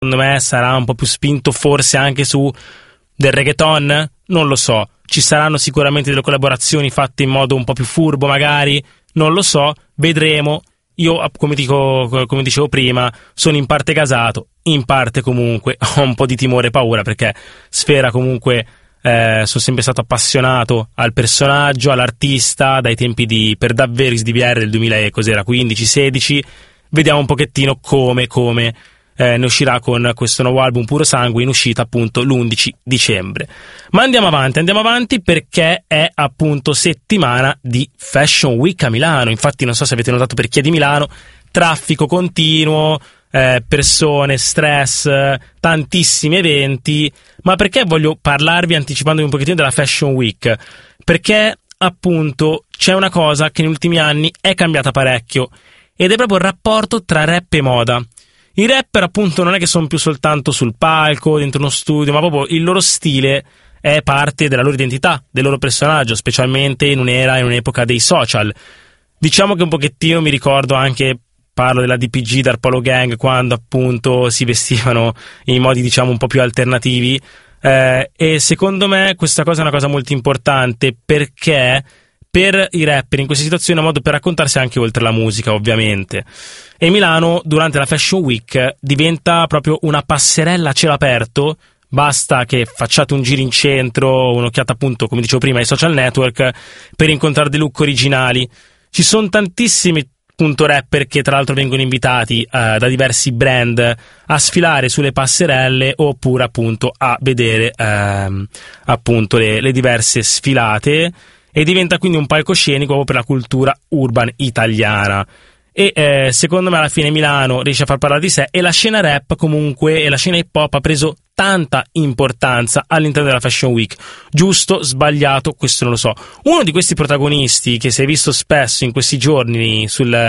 secondo me sarà un po' più spinto forse anche su del reggaeton, non lo so. Ci saranno sicuramente delle collaborazioni fatte in modo un po' più furbo magari, non lo so, vedremo. Io, come dicevo prima, sono in parte gasato, in parte comunque ho un po' di timore e paura, perché Sfera comunque sono sempre stato appassionato al personaggio, all'artista, dai tempi di Per davvero di VR del 2015-16. Vediamo un pochettino come ne uscirà con questo nuovo album Puro Sangue, in uscita appunto l'11 dicembre. Ma andiamo avanti perché è appunto settimana di Fashion Week a Milano. Infatti non so se avete notato, per chi è di Milano, traffico continuo, persone, stress, tantissimi eventi. Ma perché voglio parlarvi anticipandovi un pochettino della Fashion Week? Perché appunto c'è una cosa che negli ultimi anni è cambiata parecchio, ed è proprio il rapporto tra rap e moda. I rapper appunto non è che sono più soltanto sul palco, dentro uno studio, ma proprio il loro stile è parte della loro identità, del loro personaggio, specialmente in un'epoca dei social. Diciamo che un pochettino mi ricordo anche, parlo della DPG, Darpolo Gang, quando appunto si vestivano in modi diciamo un po' più alternativi, e secondo me questa cosa è una cosa molto importante, perché per i rapper in queste situazioni è un modo per raccontarsi anche oltre la musica, ovviamente. E Milano durante la Fashion Week diventa proprio una passerella a cielo aperto. Basta che facciate un giro in centro, un'occhiata appunto, come dicevo prima, ai social network, per incontrare dei look originali. Ci sono tantissimi appunto rapper che tra l'altro vengono invitati da diversi brand a sfilare sulle passerelle, oppure appunto a vedere appunto le diverse sfilate, e diventa quindi un palcoscenico proprio per la cultura urban italiana. E secondo me alla fine Milano riesce a far parlare di sé, e la scena rap comunque e la scena hip hop ha preso tanta importanza all'interno della Fashion Week. Giusto, sbagliato, questo non lo so. Uno di questi protagonisti che si è visto spesso in questi giorni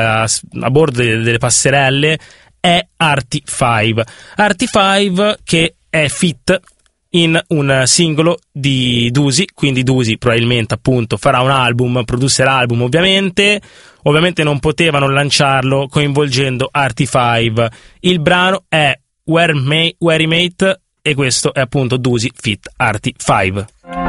a bordo delle passerelle è Artie5. Artie5 che è fit in un singolo di Dusi, quindi Dusi probabilmente appunto farà un album, producerà album ovviamente non potevano lanciarlo coinvolgendo Artie5. Il brano è Where He Mate, e questo è appunto Dusi feat Artie5.